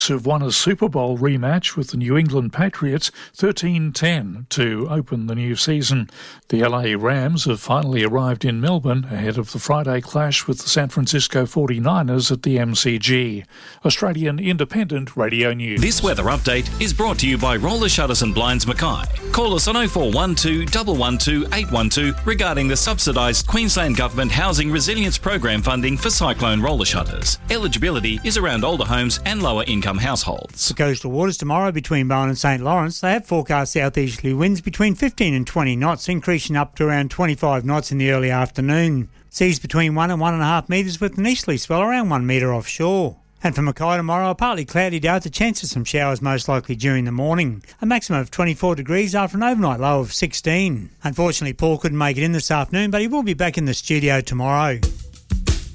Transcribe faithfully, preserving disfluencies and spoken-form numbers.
have won a Super Bowl rematch with the New England Patriots thirteen ten to open the new season. The L A Rams have finally arrived in Melbourne ahead of the Friday clash with the San Francisco forty-niners at the M C G. Australian Independent Radio News. This weather update is brought to you by Roller Shutters and Blinds Mackay. Call us on oh four one two, one one two, eight one two regarding the subsidised Queensland Government Housing Resilience Program funding for cyclone roller shutters. Eligibility is around older homes and lower income households. The coastal waters tomorrow between Bowen and St Lawrence, they have forecast southeasterly winds between fifteen and twenty knots, increasing up to around twenty-five knots in the early afternoon. Seas between one and one and a half metres with an easterly swell around one metre offshore. And for Mackay tomorrow, a partly cloudy day with a chance of some showers most likely during the morning. A maximum of twenty-four degrees after an overnight low of sixteen. Unfortunately, Paul couldn't make it in this afternoon, but he will be back in the studio tomorrow.